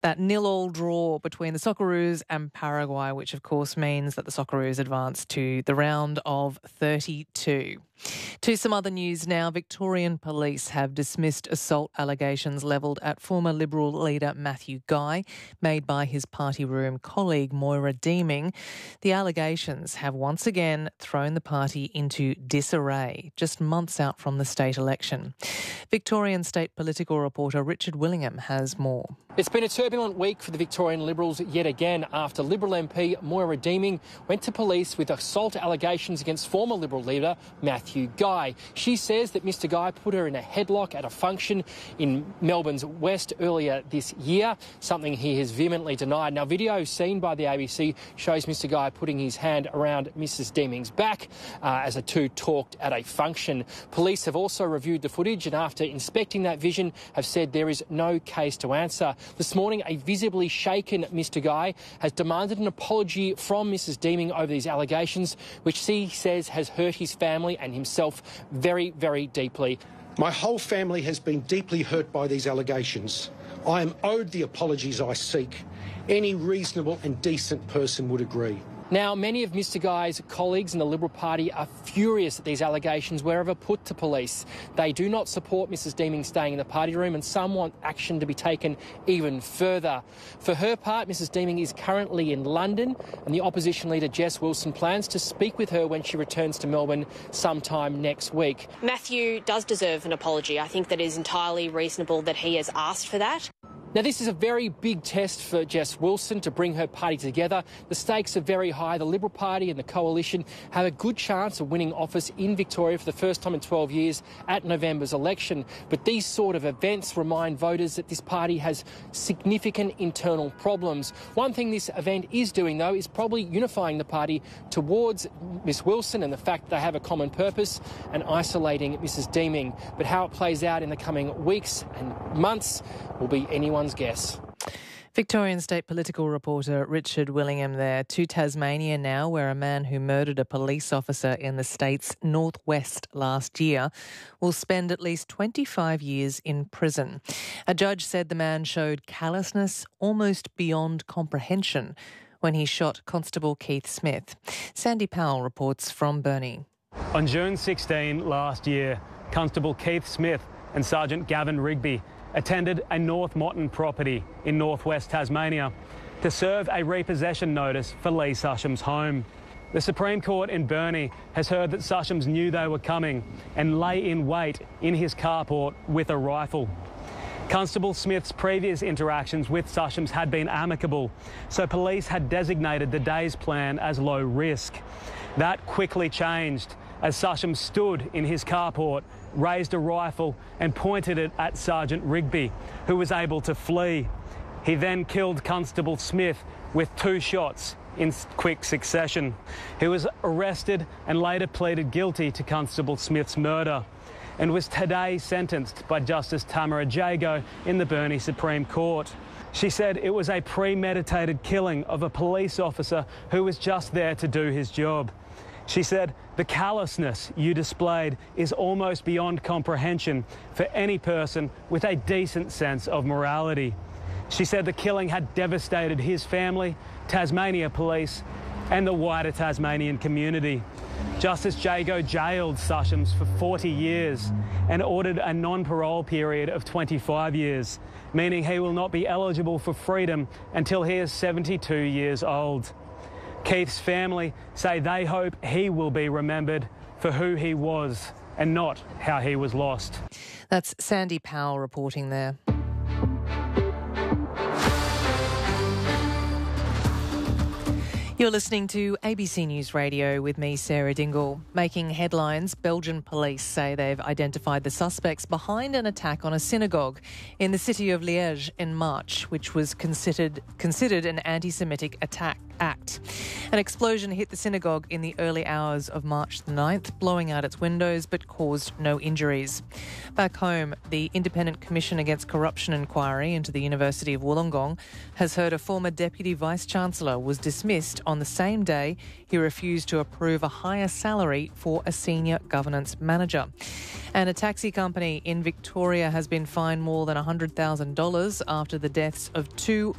That 0-0 draw between the Socceroos and Paraguay, which of course means that the Socceroos advance to the round of 32. To some other news now. Victorian police have dismissed assault allegations levelled at former Liberal leader Matthew Guy, made by his party room colleague Moira Deeming. The allegations have once again thrown the party into disarray, just months out from the state election. Victorian state political reporter Richard Willingham has more. It's been a turbulent week for the Victorian Liberals yet again after Liberal MP Moira Deeming went to police with assault allegations against former Liberal leader Matthew Guy. She says that Mr Guy put her in a headlock at a function in Melbourne's West earlier this year, something he has vehemently denied. Now, video seen by the ABC shows Mr Guy putting his hand around Mrs Deeming's back as the two talked at a function. Police have also reviewed the footage and after inspecting that vision have said there is no case to answer. This morning, a visibly shaken Mr Guy has demanded an apology from Mrs Deeming over these allegations, which he says has hurt his family and himself very, very deeply. My whole family has been deeply hurt by these allegations. I am owed the apologies I seek. Any reasonable and decent person would agree. Now, many of Mr Guy's colleagues in the Liberal Party are furious that these allegations were ever put to police. They do not support Mrs Deeming staying in the party room and some want action to be taken even further. For her part, Mrs Deeming is currently in London and the opposition leader Jess Wilson plans to speak with her when she returns to Melbourne sometime next week. Matthew does deserve an apology. I think that it is entirely reasonable that he has asked for that. Now, this is a very big test for Jess Wilson to bring her party together. The stakes are very high. The Liberal Party and the Coalition have a good chance of winning office in Victoria for the first time in 12 years at November's election. But these sort of events remind voters that this party has significant internal problems. One thing this event is doing, though, is probably unifying the party towards Miss Wilson and the fact they have a common purpose and isolating Mrs Deeming. But how it plays out in the coming weeks and months will be anyone's guess. Victorian state political reporter Richard Willingham there. To Tasmania now, where a man who murdered a police officer in the state's northwest last year will spend at least 25 years in prison. A judge said the man showed callousness almost beyond comprehension when he shot Constable Keith Smith. Sandy Powell reports from Burnie. On June 16 last year, Constable Keith Smith and Sergeant Gavin Rigby attended a North Motton property in northwest Tasmania to serve a repossession notice for Lee Susham's home. The Supreme Court in Burnie has heard that Sushams knew they were coming and lay in wait in his carport with a rifle. Constable Smith's previous interactions with Sushams had been amicable, so police had designated the day's plan as low risk. That quickly changed as Susham stood in his carport, raised a rifle and pointed it at Sergeant Rigby, who was able to flee. He then killed Constable Smith with 2 shots in quick succession. He was arrested and later pleaded guilty to Constable Smith's murder and was today sentenced by Justice Tamara Jago in the Burnie Supreme Court. She said it was a premeditated killing of a police officer who was just there to do his job. She said, "The callousness you displayed is almost beyond comprehension for any person with a decent sense of morality." She said the killing had devastated his family, Tasmania Police and the wider Tasmanian community. Justice Jago jailed Sushams for 40 years and ordered a non-parole period of 25 years, meaning he will not be eligible for freedom until he is 72 years old. Keith's family say they hope he will be remembered for who he was and not how he was lost. That's Sandy Powell reporting there. You're listening to ABC News Radio with me, Sarah Dingle. Making headlines, Belgian police say they've identified the suspects behind an attack on a synagogue in the city of Liège in March, which was considered an anti-Semitic act. An explosion hit the synagogue in the early hours of March the 9th, blowing out its windows but caused no injuries. Back home, the Independent Commission Against Corruption inquiry into the University of Wollongong has heard a former Deputy Vice-Chancellor was dismissed on the same day he refused to approve a higher salary for a senior governance manager. And a taxi company in Victoria has been fined more than $100,000 after the deaths of two